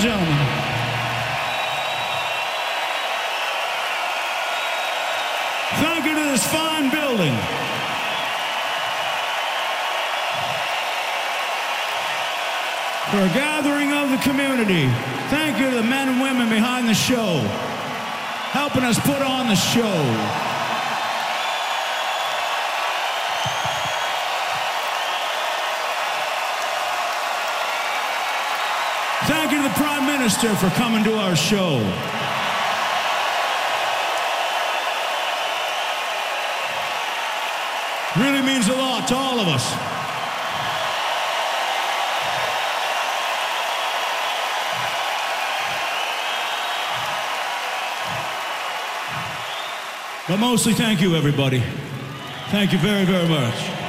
and gentlemen. Thank you to this fine building. For a gathering of the community. Thank you to the men and women behind the show, helping us put on the show. Thank you to the Prime Minister for coming to our show. Really means a lot to all of us. But mostly, thank you, everybody. Thank you very, very much.